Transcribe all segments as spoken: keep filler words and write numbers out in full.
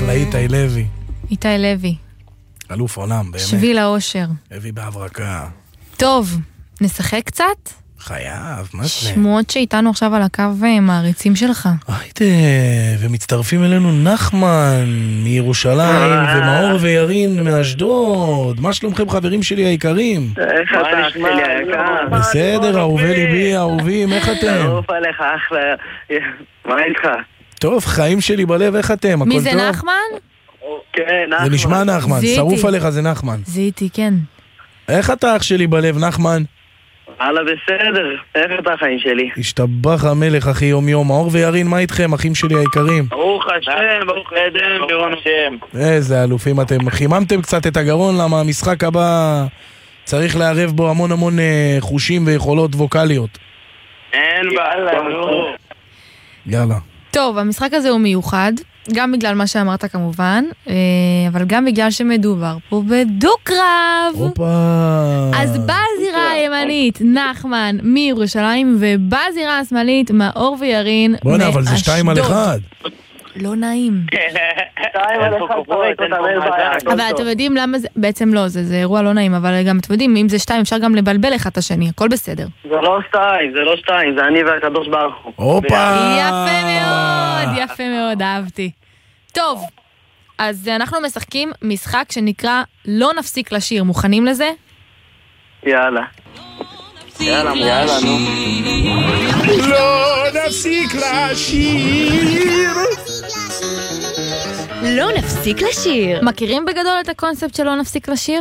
אחלה איתי לוי. איתי לוי. אלוף עולם, באמת. שביל האושר. הביא בהברקה. טוב, נשחק קצת? חייב, מה זה? שמועות שאיתנו עכשיו על הקו מעריצים שלך. היידה, ומצטרפים אלינו נחמן מירושלים, ומאור וירין מאשדוד. מה שלומכם חברים שלי היקרים? איך אתה שלי היקר? בסדר, אהובי ליבי, אהובים, איך אתם? עוף עליך אחלה. מה איתך? טוב, חיים שלי בלב, איך אתם? הכל מי זה טוב? נחמן? כן, נחמן. זה נשמע נחמן, זיהיתי. שרוף עליך זה נחמן. זיהיתי, כן. איך אתה אח שלי בלב, נחמן? הלאה בסדר, איך אתה החיים שלי? השתבח המלך אחי יום יום. מאור וירין, מה איתכם, אחים שלי היקרים? ברוך השם, ברוך אדם, ברוך השם. איזה אלופים אתם. חיממתם קצת את הגרון, למה המשחק הבא צריך לערב בו המון המון אה, חושים ויכולות ווקליות. אין בעלה, נו. יאללה. טוב, המשחק הזה הוא מיוחד, גם בגלל מה שאמרת כמובן, אבל גם בגלל שמדובר פה בדו-קרב. הופה. אז בזירה הימנית נחמן מירושלים, ובזירה השמאלית מאור וירין מאשדוד. בוא'נה, אבל זה שתיים על אחד. לא נעים. שתיים על אחד פרק אותם, אין בעיה. אבל אתם יודעים למה זה, בעצם לא, זה, זה אירוע לא נעים, אבל גם אתם יודעים, אם זה שתיים אפשר גם לבלבל אחד את השני, הכל בסדר. זה לא שתיים, זה לא שתיים, זה אני והקדוש ברוך הוא. הופה. יפה מאוד, יפה מאוד, אהבתי. טוב, אז אנחנו משחקים משחק שנקרא לא נפסיק לשיר, מוכנים לזה? יאללה. יאללה, יאללה, נו. לא נפסיק לשיר. לא נפסיק לשיר. מכירים בגדול את הקונספט של לא נפסיק לשיר?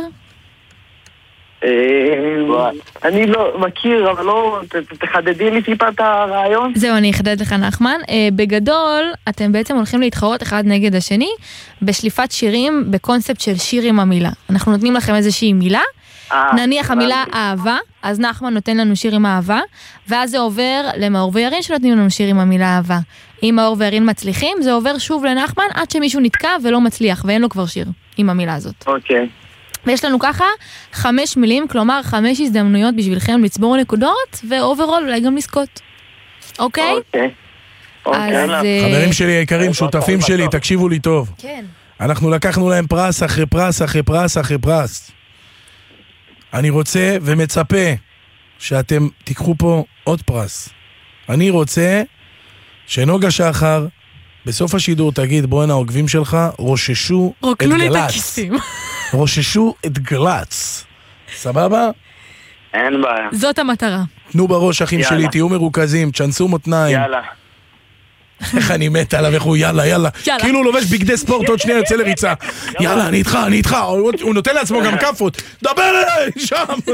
אני לא מכיר, אבל לא, תחדדי לי טיפה את הרעיון. זהו, אני אחדד לך נחמן. בגדול, אתם בעצם הולכים להתחרות אחד נגד השני בשליפת שירים בקונספט של שיר עם המילה. אנחנו נותנים לכם איזושהי מילה, נניח המילה אהבה, אז נחמן נותן לנו שיר עם אהבה, ואז זה עובר למאור וירין שנותנים לנו שיר עם המילה אהבה. אם מאור וירין מצליחים, זה עובר שוב לנחמן עד שמישהו נתקע ולא מצליח, ואין לו כבר שיר עם המילה הזאת. אוקיי. ויש לנו ככה חמש מילים, כלומר חמש הזדמנויות בשבילכם לצבור נקודות, ואוברול אולי גם לזכות. אוקיי? אוקיי. אז... חברים שלי היקרים, שותפים שלי, תקשיבו לי טוב. כן. אנחנו לקחנו להם פרס אחרי פרס אחרי פרס אחרי פרס. אני רוצה ומצפה שאתם תיקחו פה עוד פרס. אני רוצה שנוגה שחר בסוף השידור תגיד, בואנה העוקבים שלך רוששו את רוקנו לי את גלץ. הכיסים. רוששו את גלץ. סבבה? אין בעיה. זאת המטרה. תנו בראש אחים יאללה. שלי, תהיו מרוכזים, תשנסו מותניים. יאללה. איך אני מת עליו, איך הוא יאללה, יאללה. יאללה. כאילו הוא לובש בגדי ספורט, עוד שנייה יוצא לריצה. יאללה, אני איתך, אני איתך. הוא הוא נותן לעצמו גם כפות. דבר אליי, שם.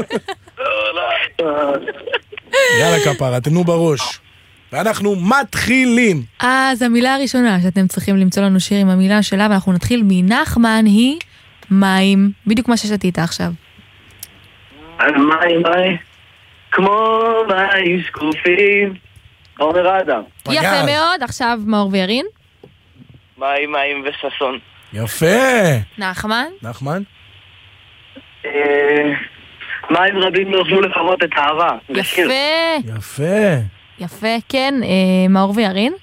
יאללה כפרה, תנו בראש. ואנחנו מתחילים. אז המילה הראשונה שאתם צריכים למצוא לנו שיר עם המילה שלה, ואנחנו נתחיל מנחמן, היא מים. בדיוק מה ששתית עכשיו. מים, מים. כמו מים שקופים. עומר אדם. יפה מאוד, עכשיו מאור וירין. מים, מים וששון. יפה. נחמן. נחמן? מים רבים לא יוכלו לפרות את האהבה. יפה. יפה. יפה, כן. אה, מאור וירין.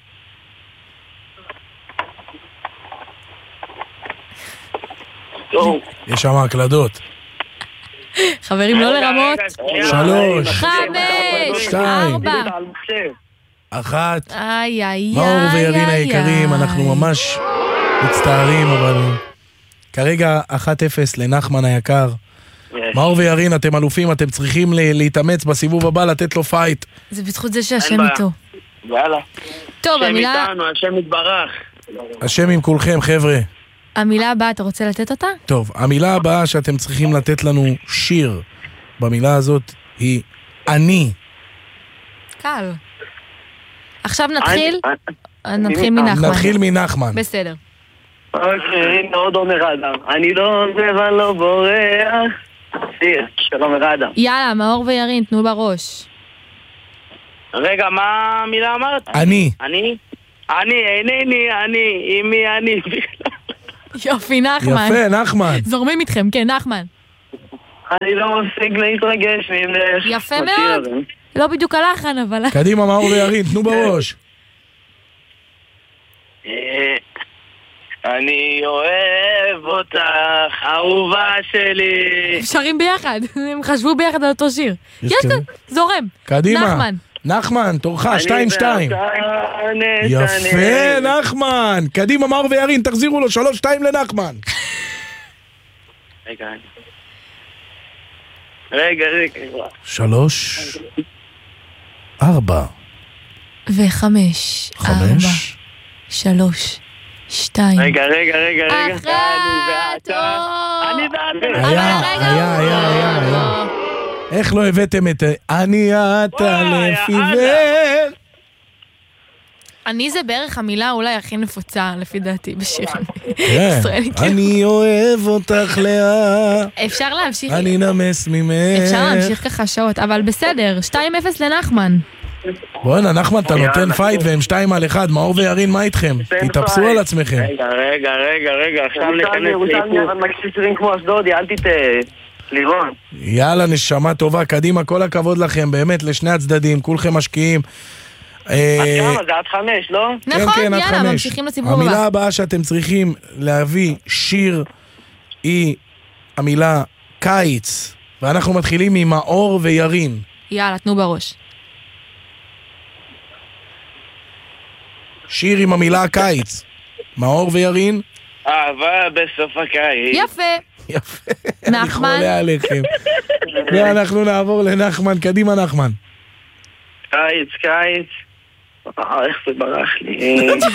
יש שם הקלדות. חברים, לא לרמות. שלוש. חמש. שתיים. ארבע. אחת. איי, איי, מאור וירין איי, היקרים, איי. אנחנו ממש מצטערים, אבל כרגע אחת אפס לנחמן היקר. מאור וירין, אתם אלופים, אתם צריכים ל- להתאמץ בסיבוב הבא, לתת לו פייט. זה בזכות זה שהשם בעיה. איתו. יאללה. טוב, השם המילה... איתנו, השם יתברך. השם עם כולכם, חבר'ה. המילה הבאה, אתה רוצה לתת אותה? טוב, המילה הבאה שאתם צריכים לתת לנו שיר במילה הזאת היא אני. קל. עכשיו נתחיל, אני- נתחיל מנחמן. נתחיל מנחמן. בסדר. אוקיי, הנה עוד עומר אדם. אני לא עוזב, אני לא בורח. שיר, של עומר אדם. יאללה, מאור וירין, תנו בראש. רגע, מה המילה אמרת? אני. אני? אני, אינני, אני, עם מי אני? יופי, נחמן. יפה, נחמן. זורמים איתכם, כן, נחמן. אני לא מפסיק להתרגש ממך. יפה בשיר מאוד. הזה. לא בדיוק הלחן, אבל... קדימה, מאור וירין, תנו בראש. אה, אני אוהב אותך, אהובה שלי. הם שרים ביחד, הם חשבו ביחד על אותו שיר. יש יש כזה. כזה, זורם. קדימה. נחמן. נחמן, תורך, שתיים שתיים. אני יפה, נחמן. קדימה, מאור וירין, תחזירו לו, שלוש שתיים לנחמן. רגע. רגע, רגע. שלוש. ארבע. וחמש. ארבע. חמש. שלוש. שתיים. רגע, רגע, רגע, רגע. אחת. אני ואתה. אני ואתה. היה, אבל רגע, היה, הוא- היה, היה, היה. איך לא הבאתם את אני אתה וואי, לפי יאללה. ור? אני זה בערך המילה אולי הכי נפוצה לפי דעתי בשירים כן. ישראלים. אני אוהב אותך לאה, אפשר להמשיך, אני נמס ממך. אפשר להמשיך ככה שעות, אבל בסדר, שתיים אפס לנחמן. בואנה, נחמן, אתה יאללה. נותן פייט והם שתיים על אחד. מאור וירין, מה איתכם? תן תתאפסו פייט. על עצמכם. רגע, רגע, רגע, רגע, עכשיו ניכנס ירושלמי, אבל מקשיב שירים כמו אשדודי, אל תטעה. לירון. יאללה, נשמה טובה, קדימה, כל הכבוד לכם, באמת, לשני הצדדים, כולכם משקיעים. אה, כמה? זה עד חמש, לא? נכון, כן, כן, עד יאללה, חמש. ממשיכים לסיבוב המילה הבא. הבאה שאתם צריכים להביא שיר היא המילה קיץ, ואנחנו מתחילים עם מאור וירין. יאללה, תנו בראש. שיר עם המילה קיץ. מאור וירין. אהבה בסוף הקיץ. יפה. יפה. אני נחמן. חולה עליכם. ואנחנו נעבור לנחמן. קדימה, נחמן. קיץ, קיץ. אה, איך זה ברח לי.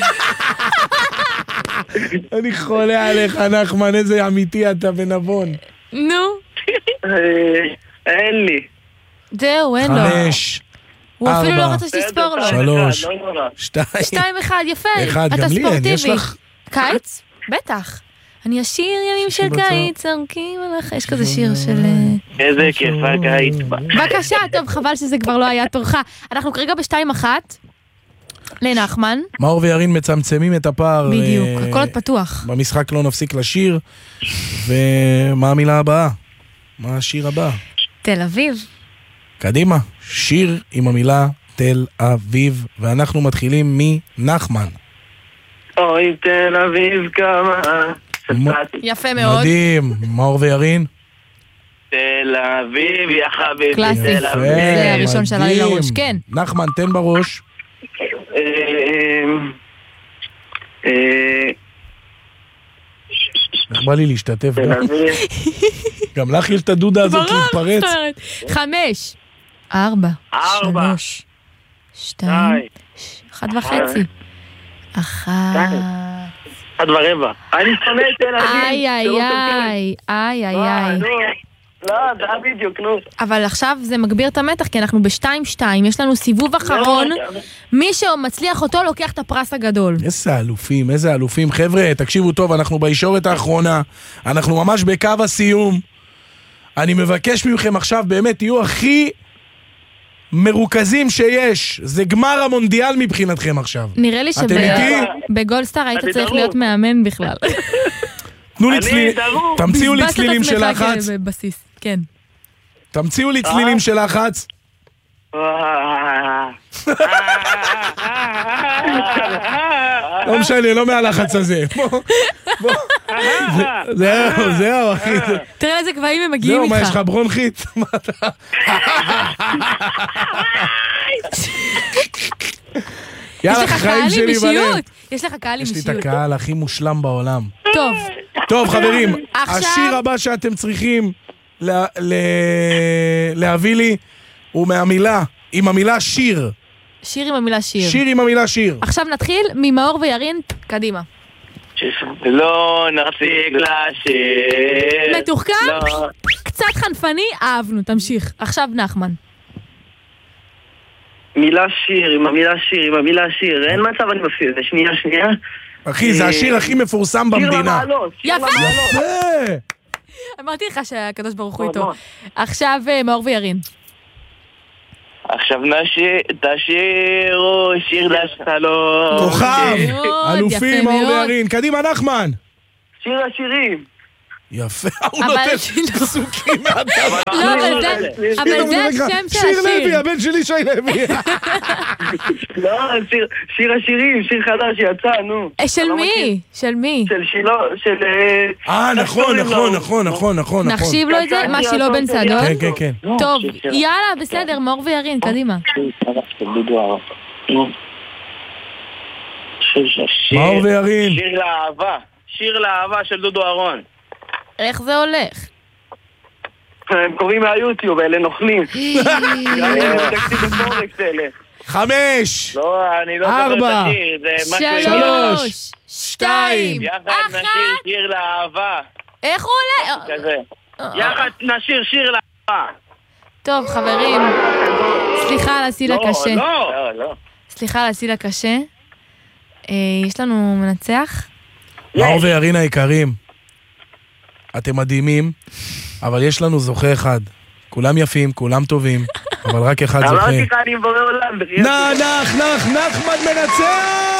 אני חולה עליך, נחמן, איזה אמיתי אתה ונבון. נו, אה, אין לי. זהו, אין לו. חמש, הוא אפילו לא ארבע, רוצה שתספור לו. שלוש. לא נורא. שתיים. שתיים אחד, יפה. אחד, אתה גם לי אין, ספורטיבי. יש לך... קיץ? בטח. אני אשיר ימים של בצד. קיץ, זורקים עליך. יש כזה שיר של... אה, איזה כיף הקיץ. בבקשה, טוב, חבל שזה כבר לא היה תורך. אנחנו כרגע בשתיים אחת. לנחמן. מאור וירין מצמצמים את הפער. בדיוק, אה, הכל עוד פתוח. במשחק לא נפסיק לשיר. ומה המילה הבאה? מה השיר הבא? תל אביב. קדימה, שיר עם המילה תל אביב, ואנחנו מתחילים מנחמן. אוי תל אביב כמה. שפעתי. יפה מאוד. מדהים, מאור וירין. תל אביב, יא חביבי. קלאסי. תל יפה. אביב. זה הראשון שעלה לי מדהים. לראש, כן. נחמן, תן בראש. אה, אה, איך בא לי להשתתף תל גם? אביב. גם לך יש את הדודה הזאת ברח, להתפרץ. מצטערת. חמש. ארבע. ארבע. שלוש. שתיים. שתיים. אחת וחצי. אחת. אחד ורבע. אני שונא את תל אביב. איי איי שלא איי. איי איי אה, איי. נו. לא, זה היה בדיוק, נו. אבל עכשיו זה מגביר את המתח, כי אנחנו בשתיים שתיים, יש לנו סיבוב אחרון. מי שמצליח אותו לוקח את הפרס הגדול. איזה אלופים, איזה אלופים. חבר'ה, תקשיבו טוב, אנחנו בישורת האחרונה. אנחנו ממש בקו הסיום. אני מבקש מכם עכשיו, באמת, תהיו הכי מרוכזים שיש. זה גמר המונדיאל מבחינתכם עכשיו. נראה לי אתם איתי? שבגולדסטאר היית אני צריך דרוך. להיות מאמן בכלל. תנו לי אני צלילים, דרוך. תמציאו לי בזבזת את צלילים של עצמך לחץ. בבסיס, כן. תמציאו לי צלילים של לחץ. לא משנה, לא מהלחץ הזה. בוא, בוא. זהו, זהו, אחי. תראה איזה גבהים הם מגיעים זהו, מה, יש לך איתך. ברונכית? מה אתה... יש יאללה, לך חיים קהל עם שלי בלב. אישיות. יש לך קהל עם יש לי את אישיות. הקהל הכי מושלם בעולם. טוב, טוב, חברים, עכשיו- השיר הבא שאתם צריכים לה- ל- להביא לי הוא מהמילה, עם המילה שיר. שיר עם המילה שיר. שיר עם המילה שיר. עכשיו נתחיל ממאור וירין, קדימה. לא נפסיק לשיר. מתוחכם? לא. קצת חנפני, אהבנו, תמשיך. עכשיו נחמן. מילה שיר, עם המילה שיר, עם המילה שיר. אין מצב אני מפסיד. זה שנייה, שנייה. אחי, זה השיר הכי מפורסם שיר במדינה. למעלות. שיר יפה. למעלות. יפה. אמרתי לך שהקדוש ברוך הוא מאוד, איתו. מאוד. עכשיו אה, מאור וירין. עכשיו נשיר, תשירו שיר לשלום. כוכב, מאוד, אלופים, יפה מאור מאוד. וירין. קדימה, נחמן. שיר השירים. יפה, הוא נותן פסוקים מהטבע. לא, אבל זה השם של שיר השיר. לוי, הבן שלי שי לוי. לא, שיר השירים, שיר חדש שיצא, נו. של מי? של מי? של שילו, של... אה, נכון, נכון, נכון, נכון, נכון. נחשיב לו את זה? מה, שילה בן צדוק? כן, כן, כן. טוב, יאללה, בסדר, מאור וירין, קדימה. מאור וירין. שיר לאהבה. שיר לאהבה של דודו אהרון. איך זה הולך? הם קוראים מהיוטיוב, אלה נוכלים. חמש, לא, אני לא ארבע, זוכר את השיר, זה משהו... שלוש, שתיים, יחד אחת. נשיר שיר לאהבה. איך הוא עולה? כזה. יחד נשיר שיר לאהבה. טוב, חברים, סליחה על הסיל הקשה. לא, לא, לא. סליחה על הסיל הקשה. יש לנו מנצח? מאור וירין היקרים, אתם מדהימים, אבל יש לנו זוכה אחד. כולם יפים, כולם טובים, אבל רק אחד זוכה. אמרתי לך, אני מבורא עולם. נח, נח, נח, נחמד מנצח!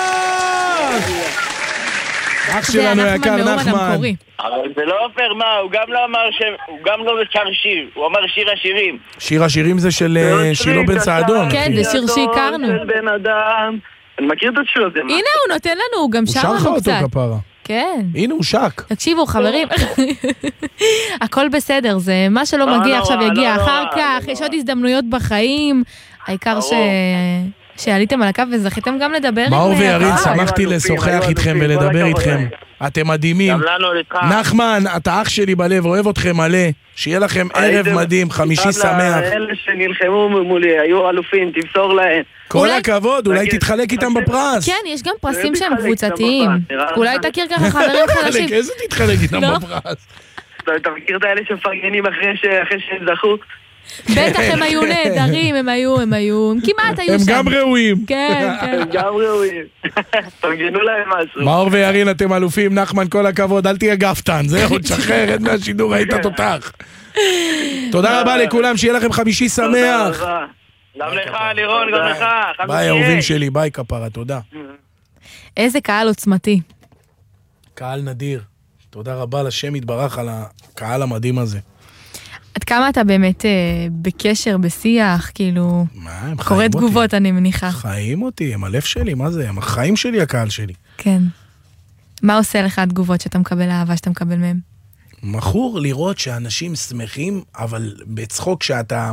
אח שלנו יקר, נחמד. אבל זה לא עופר, מה, הוא גם לא אמר ש... הוא גם לא שר שיר, הוא אמר שיר השירים. שיר השירים זה של שילה בן צעדון. כן, זה שיר שהכרנו. בן אדם. אני מכיר את השיר הזה. הנה הוא נותן לנו, הוא גם שר הוא שר לך לנו אותו קצת. כפרה. כן. הנה הוא שק. תקשיבו חברים, הכל בסדר, זה מה שלא מגיע עכשיו יגיע אחר כך, יש עוד הזדמנויות בחיים, העיקר שעליתם על הקו וזכיתם גם לדבר עם... מאור וירין, שמחתי לשוחח איתכם ולדבר איתכם. אתם מדהימים. נחמן, אתה אח שלי בלב, אוהב אתכם מלא. שיהיה לכם ערב מדהים, חמישי שמח. אלה שנלחמו מולי, היו אלופים, תמסור להם. כל הכבוד, אולי תתחלק איתם בפרס. כן, יש גם פרסים שהם קבוצתיים. אולי תכיר ככה חברים חדשים. איזה תתחלק איתם בפרס? אתה מכיר את האלה שמפרגנים אחרי שהם זכו? בטח הם היו נהדרים, הם היו, הם היו, הם כמעט היו שם. הם גם ראויים. כן, כן. הם גם ראויים. פרגנו להם משהו. מאור וירין, אתם אלופים, נחמן, כל הכבוד, אל תהיה גפתן, זהו, תשחרר, את מהשידור, היית תותח. תודה רבה לכולם, שיהיה לכם חמישי שמח. גם לך, לירון, גם לך. ביי, אהובים שלי, ביי כפרה, תודה. איזה קהל עוצמתי. קהל נדיר. תודה רבה לשם יתברך על הקהל המדהים הזה. עד כמה אתה באמת אה, בקשר, בשיח, כאילו... מה, הם חיים אותי. קורא תגובות, אני מניחה. חיים אותי, הם הלב שלי, מה זה? הם החיים שלי, הקהל שלי. כן. מה עושה לך התגובות שאתה מקבל, האהבה שאתה מקבל מהם? מכור לראות שאנשים שמחים, אבל בצחוק שאתה...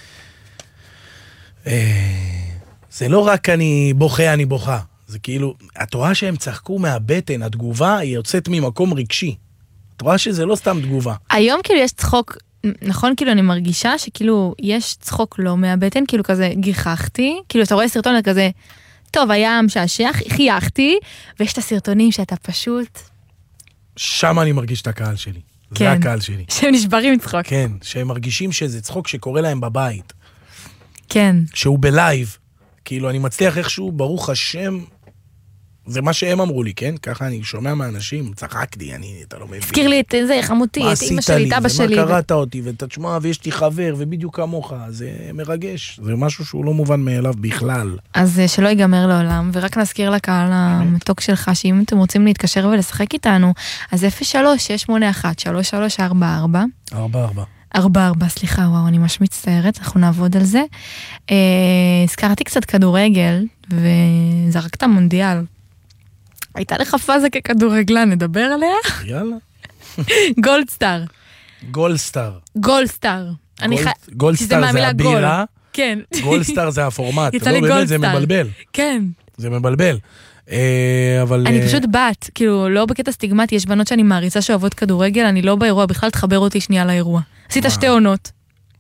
זה לא רק אני בוכה, אני בוכה. זה כאילו, את רואה שהם צחקו מהבטן, התגובה היא יוצאת ממקום רגשי. את רואה שזה לא סתם תגובה. היום כאילו יש צחוק, נכון, כאילו אני מרגישה שכאילו יש צחוק לא מהבטן, כאילו כזה גיחכתי, כאילו אתה רואה סרטון כזה, טוב, היה משעשע, חייכתי, ויש את הסרטונים שאתה פשוט... שם אני מרגיש את הקהל שלי. כן. זה הקהל שלי. שהם נשברים צחוק. כן, שהם מרגישים שזה צחוק שקורה להם בבית. כן. שהוא בלייב. כאילו, אני מצליח איכשהו, ברוך השם, זה מה שהם אמרו לי, כן? ככה אני שומע מאנשים, צחקתי, אני, אתה לא מבין. הזכיר לי את זה, חמותי, את אמא שלי, את אבא שלי. ומה קראת אותי, ואתה תשמע, ויש לי חבר, ובדיוק כמוך, זה מרגש. זה משהו שהוא לא מובן מאליו בכלל. אז שלא ייגמר לעולם, ורק נזכיר לקהל המתוק שלך, שאם אתם רוצים להתקשר ולשחק איתנו, אז אפס שלוש שש שמונה אחת שלוש שלוש ארבע ארבע. ארבע ארבע. ארבע ארבע, סליחה, וואו, אני ממש מצטערת, אנחנו נעבוד על זה. אה, הזכרתי קצת כדורגל, וזרקת מונדיאל. הייתה לך פאזה ככדורגלן, נדבר עליה? יאללה. גולדסטאר. גולדסטאר. גולדסטאר. גולדסטאר זה הבירה. כן. גולדסטאר זה הפורמט. יצא לי גולדסטאר. זה מבלבל. כן. זה מבלבל. אבל... אני פשוט בת, כאילו, לא בקטע סטיגמטי, יש בנות שאני מעריצה שאוהבות כדורגל, אני לא באירוע, בכלל תחבר אותי שנייה לאירוע. עשית שתי עונות.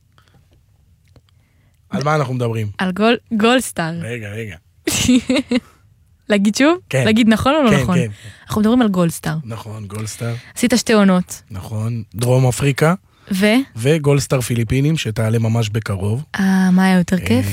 על מה אנחנו מדברים? על גולדסטאר. רגע, רגע. להגיד שוב? כן. להגיד נכון או לא נכון? כן, כן. אנחנו מדברים על גולדסטאר. נכון, גולדסטאר. עשית שתי עונות. נכון, דרום אפריקה. ו? וגולדסטאר פיליפינים, שתעלה ממש בקרוב. אה, מה היה יותר כיף?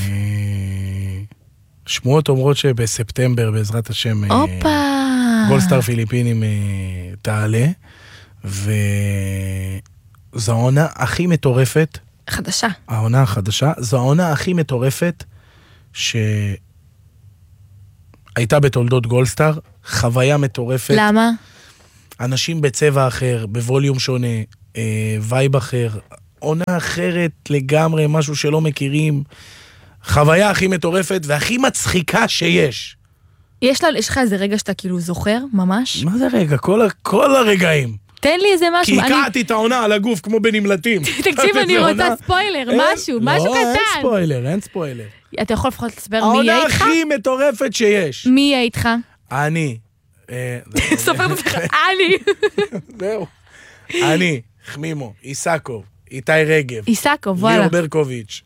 שמועות אומרות שבספטמבר, בעזרת השם, אופה. גולדסטאר פיליפינים תעלה, וזו העונה הכי מטורפת. חדשה. העונה החדשה, זו העונה הכי מטורפת שהייתה בתולדות גולדסטאר, חוויה מטורפת. למה? אנשים בצבע אחר, בווליום שונה, אה, וייב אחר, עונה אחרת לגמרי, משהו שלא מכירים, חוויה הכי מטורפת והכי מצחיקה שיש. יש לה, יש לך איזה רגע שאתה כאילו זוכר, ממש? מה זה רגע? כל, כל הרגעים. תן לי איזה משהו. כי הקעתי את העונה על הגוף כמו בנמלטים. תקשיב, אני רוצה ספוילר, משהו, משהו קטן. לא, אין ספוילר, אין ספוילר. אתה יכול לפחות לספר מי יהיה איתך? העונה הכי מטורפת שיש. מי יהיה איתך? אני. סופר מפתח, אני. זהו. אני, חמימו, איסקוב, איתי רגב. איסקוב, וואלה. ליאור ברקוביץ',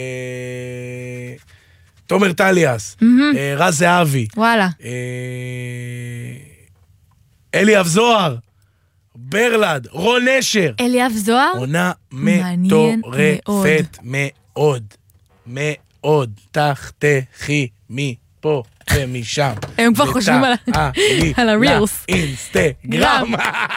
תומר טליאס, רז זהבי. וואלה. אלי אבזוהר. ברלד, רון נשר. אליאב זוהר? עונה מטורפת מאוד. מאוד. תחתכי מפה ומשם. הם כבר חושבים על הרילס. אינסטגרם.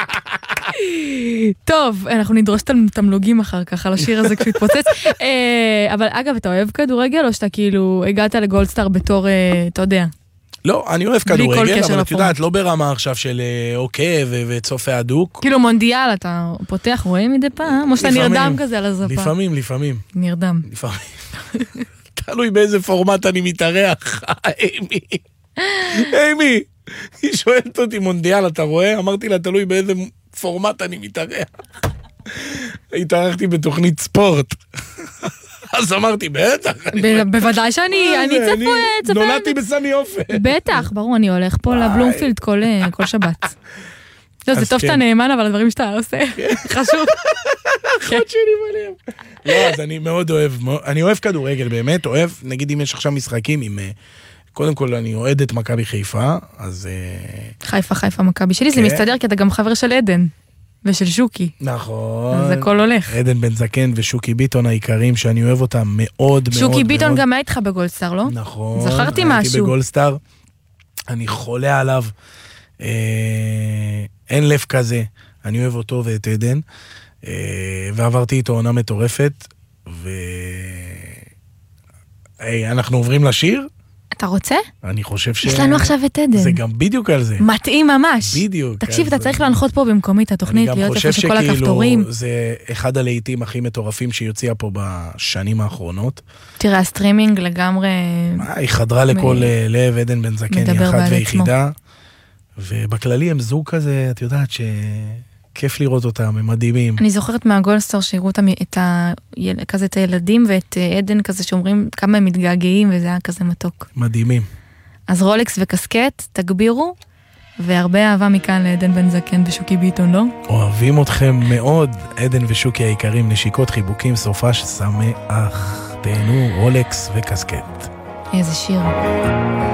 טוב, אנחנו נדרוש תמלוגים אחר כך על השיר הזה כשהוא יתפוצץ. אבל אגב, אתה אוהב כדורגל או שאתה כאילו הגעת לגולדסטאר בתור, אתה יודע? לא, אני אוהב כדורגל, אבל את יודעת, לא ברמה עכשיו של עוקב וצופה הדוק. כאילו מונדיאל, אתה פותח, רואה מדי פעם? או שאתה נרדם כזה על הזפה? לפעמים, לפעמים. נרדם. לפעמים. תלוי באיזה פורמט אני מתארח. אימי. אימי. היא שואלת אותי מונדיאל, אתה רואה? אמרתי לה, תלוי באיזה פורמט אני מתארח. התארחתי בתוכנית ספורט. אז אמרתי, בטח. בוודאי שאני צפה... נולדתי בסמי אופן. בטח, ברור, אני הולך פה לבלומפילד כל שבת. זה טוב שאתה נאמן, אבל הדברים שאתה עושה, חשוב. חוד שלי בלב. לא, אז אני מאוד אוהב, אני אוהב כדורגל באמת, אוהב, נגיד אם יש עכשיו משחקים עם... קודם כל אני אוהד את מכבי חיפה, אז... חיפה, חיפה, מכבי שלי, זה מסתדר כי אתה גם חבר של עדן. ושל שוקי. נכון. אז הכל הולך. עדן בן זקן ושוקי ביטון העיקרים, שאני אוהב אותם מאוד מאוד. שוקי ביטון גם היה איתך בגולדסטאר, לא? נכון. זכרתי משהו. הייתי בגולדסטאר, אני חולה עליו, אה, אין לב כזה, אני אוהב אותו ואת עדן, אה, ועברתי איתו עונה מטורפת, ו... היי, אנחנו עוברים לשיר? אתה רוצה? אני חושב ש... יש לנו עכשיו את עדן. זה גם בדיוק על זה. מתאים ממש. בדיוק. תקשיב, אתה צריך להנחות פה במקומי את התוכנית, להיות איפה שכל הכפתורים. אני גם חושב שכאילו זה אחד הלהיטים הכי מטורפים שיוציאה פה בשנים האחרונות. תראה, הסטרימינג לגמרי... היא חדרה לכל לב, עדן בן זקן, היא אחת ויחידה. ובכללי הם זוג כזה, את יודעת ש... כיף לראות אותם, הם מדהימים. אני זוכרת מהגולדסטאר שהראו אותם את ה... כזה את הילדים ואת עדן כזה שאומרים כמה הם מתגעגעים, וזה היה כזה מתוק. מדהימים. אז רולקס וקסקט, תגבירו, והרבה אהבה מכאן לעדן בן זקן ושוקי ביטון, לא? אוהבים אתכם מאוד, עדן ושוקי היקרים, נשיקות, חיבוקים, סופה ששמח, תהנו, רולקס וקסקט. איזה שיר.